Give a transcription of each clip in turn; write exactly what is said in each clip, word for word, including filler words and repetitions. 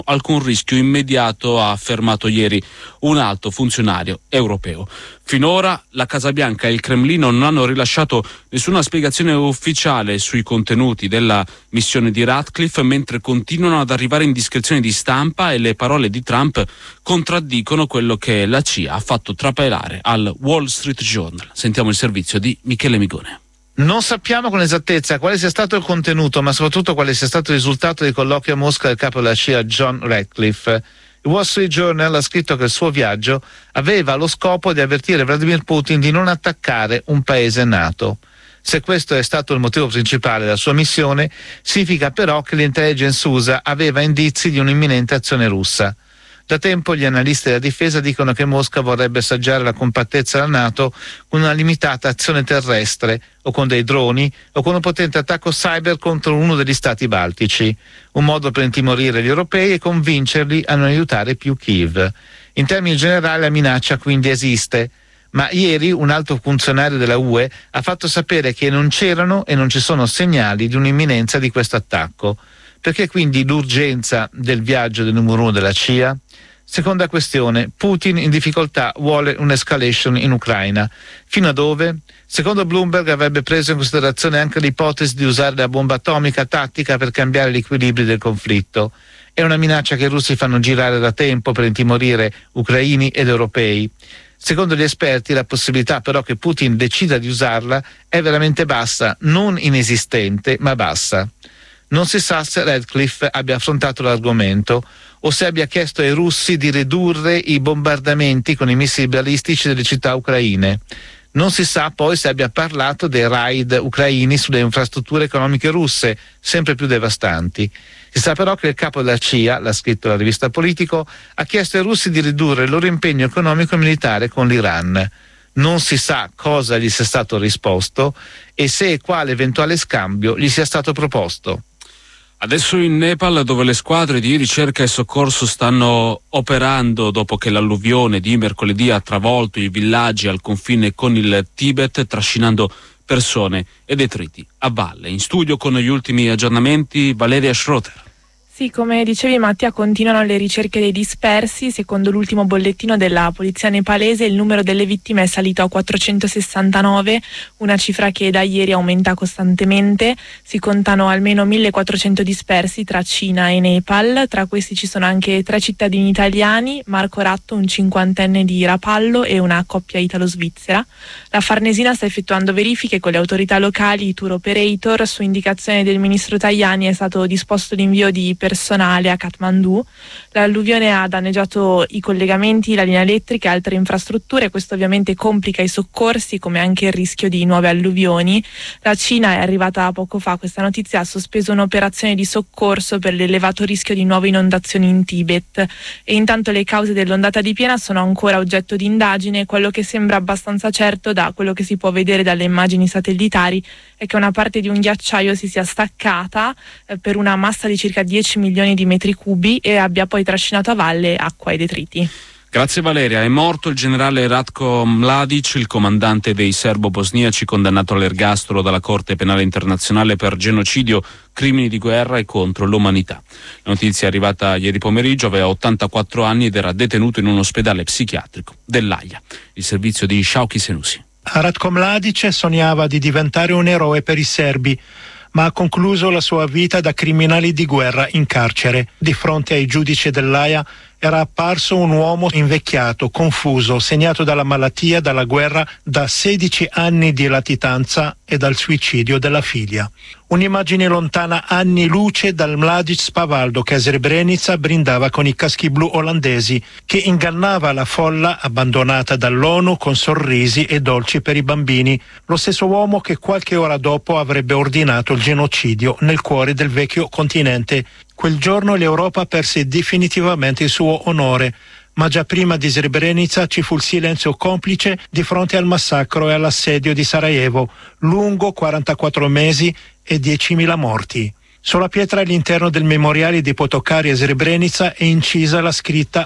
alcun rischio immediato, ha affermato ieri un alto funzionario europeo. Finora la Casa Bianca e il Cremlino non hanno rilasciato nessuna spiegazione ufficiale sui contenuti della missione di Ratcliffe, mentre continuano ad arrivare indiscrezioni di stampa e le parole di Trump contraddicono quello che la C I A ha fatto trapelare al Wall Street Journal. Sentiamo il servizio di Michele Migone. Non sappiamo con esattezza quale sia stato il contenuto, ma soprattutto quale sia stato il risultato del colloquio a Mosca del capo della C I A John Ratcliffe. Il Wall Street Journal ha scritto che il suo viaggio aveva lo scopo di avvertire Vladimir Putin di non attaccare un paese NATO. Se questo è stato il motivo principale della sua missione, significa però che l'intelligence U S A aveva indizi di un'imminente azione russa. Da tempo gli analisti della difesa dicono che Mosca vorrebbe assaggiare la compattezza della NATO con una limitata azione terrestre, o con dei droni, o con un potente attacco cyber contro uno degli stati baltici, un modo per intimorire gli europei e convincerli a non aiutare più Kiev. In termini generali la minaccia quindi esiste, ma ieri un alto funzionario della U E ha fatto sapere che non c'erano e non ci sono segnali di un'imminenza di questo attacco. Perché quindi l'urgenza del viaggio del numero uno della C I A? Seconda questione, Putin in difficoltà vuole un'escalation in Ucraina. Fino a dove? Secondo Bloomberg avrebbe preso in considerazione anche l'ipotesi di usare la bomba atomica tattica per cambiare gli equilibri del conflitto. È una minaccia che i russi fanno girare da tempo per intimorire ucraini ed europei. Secondo gli esperti la possibilità però che Putin decida di usarla è veramente bassa, non inesistente, ma bassa. Non si sa se Ratcliffe abbia affrontato l'argomento o se abbia chiesto ai russi di ridurre i bombardamenti con i missili balistici delle città ucraine. Non si sa poi se abbia parlato dei raid ucraini sulle infrastrutture economiche russe, sempre più devastanti. Si sa però che il capo della C I A, l'ha scritto la rivista Politico, ha chiesto ai russi di ridurre il loro impegno economico e militare con l'Iran. Non si sa cosa gli sia stato risposto e se e quale eventuale scambio gli sia stato proposto. Adesso in Nepal, dove le squadre di ricerca e soccorso stanno operando dopo che l'alluvione di mercoledì ha travolto i villaggi al confine con il Tibet, trascinando persone e detriti a valle. In studio con gli ultimi aggiornamenti Valeria Schroeter. Sì, come dicevi Mattia, continuano le ricerche dei dispersi. Secondo l'ultimo bollettino della polizia nepalese il numero delle vittime è salito a quattrocentosessantanove, una cifra che da ieri aumenta costantemente. Si contano almeno millequattrocento dispersi tra Cina e Nepal, tra questi ci sono anche tre cittadini italiani, Marco Ratto, un cinquantenne di Rapallo e una coppia italo-svizzera. La Farnesina sta effettuando verifiche con le autorità locali, i tour operator. Su indicazione del ministro Tajani è stato disposto l'invio di personale a Kathmandu. L'alluvione ha danneggiato i collegamenti, la linea elettrica e altre infrastrutture. Questo ovviamente complica i soccorsi, come anche il rischio di nuove alluvioni. La Cina, è arrivata poco fa questa notizia, ha sospeso un'operazione di soccorso per l'elevato rischio di nuove inondazioni in Tibet. E intanto le cause dell'ondata di piena sono ancora oggetto di indagine. Quello che sembra abbastanza certo, da quello che si può vedere dalle immagini satellitari, è che una parte di un ghiacciaio si sia staccata eh, per una massa di circa dieci milioni di metri cubi e abbia poi trascinato a valle acqua e detriti. Grazie Valeria. È morto il generale Ratko Mladic, il comandante dei serbo-bosniaci condannato all'ergastolo dalla Corte Penale Internazionale per genocidio, crimini di guerra e contro l'umanità. La notizia è arrivata ieri pomeriggio, aveva ottantaquattro anni ed era detenuto in un ospedale psichiatrico dell'Aia. Il servizio di Shauki Senusi. Ratko Mladic sognava di diventare un eroe per i serbi, ma ha concluso la sua vita da criminale di guerra in carcere. Di fronte ai giudici dell'Aia era apparso un uomo invecchiato, confuso, segnato dalla malattia, dalla guerra, da sedici anni di latitanza e dal suicidio della figlia. Un'immagine lontana anni luce dal Mladic spavaldo che a Srebrenica brindava con i caschi blu olandesi, che ingannava la folla abbandonata dall'ONU con sorrisi e dolci per i bambini, lo stesso uomo che qualche ora dopo avrebbe ordinato il genocidio nel cuore del vecchio continente. Quel giorno l'Europa perse definitivamente il suo onore, ma già prima di Srebrenica ci fu il silenzio complice di fronte al massacro e all'assedio di Sarajevo, lungo quarantaquattro mesi e diecimila morti. Sulla pietra all'interno del memoriale di Potocari a Srebrenica è incisa la scritta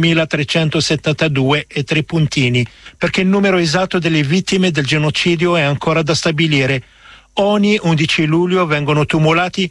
ottomilatrecentosettantadue e tre puntini, perché il numero esatto delle vittime del genocidio è ancora da stabilire. Ogni undici luglio vengono tumulati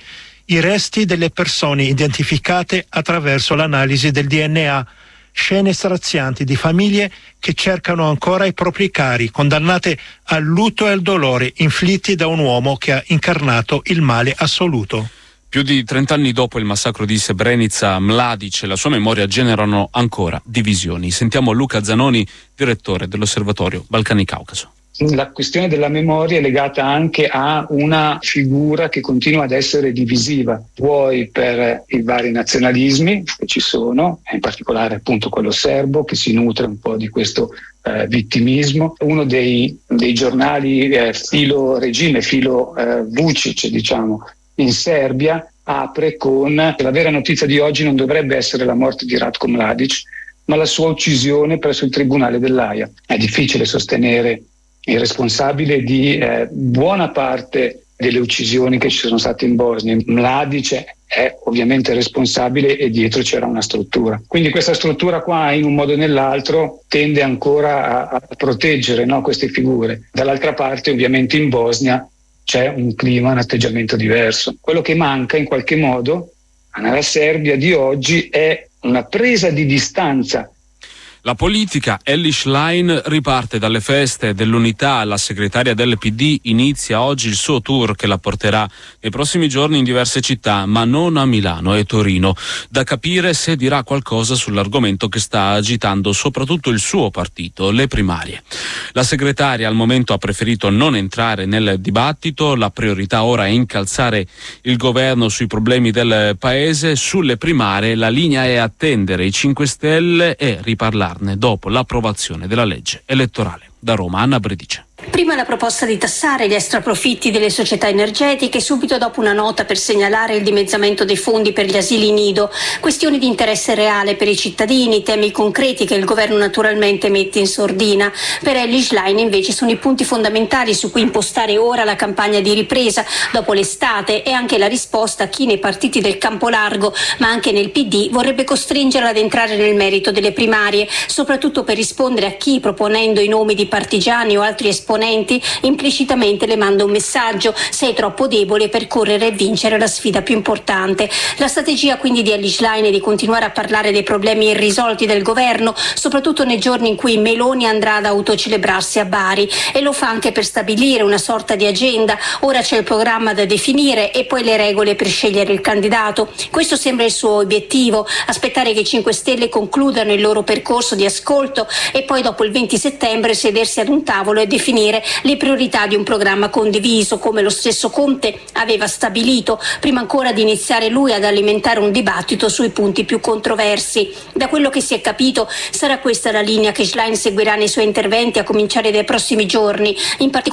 i resti delle persone identificate attraverso l'analisi del D N A, scene strazianti di famiglie che cercano ancora i propri cari, condannate al lutto e al dolore inflitti da un uomo che ha incarnato il male assoluto. Più di trent'anni dopo il massacro di Srebrenica, Mladic e la sua memoria generano ancora divisioni. Sentiamo Luca Zanoni, direttore dell'Osservatorio Balcani-Caucaso. La questione della memoria è legata anche a una figura che continua ad essere divisiva, vuoi per i vari nazionalismi che ci sono, in particolare appunto quello serbo che si nutre un po' di questo eh, vittimismo. Uno dei, dei giornali eh, filo regime, filo eh, Vučić, diciamo, in Serbia apre con la vera notizia di oggi non dovrebbe essere la morte di Ratko Mladic, ma la sua uccisione presso il tribunale dell'Aia. È difficile sostenere il responsabile di eh, buona parte delle uccisioni che ci sono state in Bosnia. Mladic è ovviamente responsabile e dietro c'era una struttura. Quindi questa struttura qua in un modo o nell'altro tende ancora a, a proteggere, no, queste figure. Dall'altra parte ovviamente in Bosnia c'è un clima, un atteggiamento diverso. Quello che manca in qualche modo nella Serbia di oggi è una presa di distanza. La politica, Elly Schlein riparte dalle feste dell'unità. La segretaria del P D inizia oggi il suo tour che la porterà nei prossimi giorni in diverse città, ma non a Milano e Torino. Da capire se dirà qualcosa sull'argomento che sta agitando soprattutto il suo partito, le primarie. La segretaria al momento ha preferito non entrare nel dibattito. La priorità ora è incalzare il governo sui problemi del paese. Sulle primarie la linea è attendere i cinque Stelle e riparlare dopo l'approvazione della legge elettorale. Da Roma, Anna Bredice. Prima la proposta di tassare gli extraprofitti delle società energetiche, subito dopo una nota per segnalare il dimezzamento dei fondi per gli asili nido, questioni di interesse reale per i cittadini, temi concreti che il governo naturalmente mette in sordina. Per Elly Schlein invece sono i punti fondamentali su cui impostare ora la campagna di ripresa dopo l'estate e anche la risposta a chi nei partiti del campo largo, ma anche nel P D, vorrebbe costringerla ad entrare nel merito delle primarie, soprattutto per rispondere a chi, proponendo i nomi di partigiani o altri esponenti, implicitamente le manda un messaggio: sei troppo debole per correre e vincere la sfida più importante. La strategia quindi di Elly Schlein è di continuare a parlare dei problemi irrisolti del governo, soprattutto nei giorni in cui Meloni andrà ad autocelebrarsi a Bari, e lo fa anche per stabilire una sorta di agenda. Ora c'è il programma da definire e poi le regole per scegliere il candidato. Questo sembra il suo obiettivo: aspettare che i cinque Stelle concludano il loro percorso di ascolto e poi dopo il venti settembre sedersi ad un tavolo e definire le priorità di un programma condiviso, come lo stesso Conte aveva stabilito, prima ancora di iniziare lui ad alimentare un dibattito sui punti più controversi. Da quello che si è capito sarà questa la linea che Schlein seguirà nei suoi interventi a cominciare dai prossimi giorni, in particolare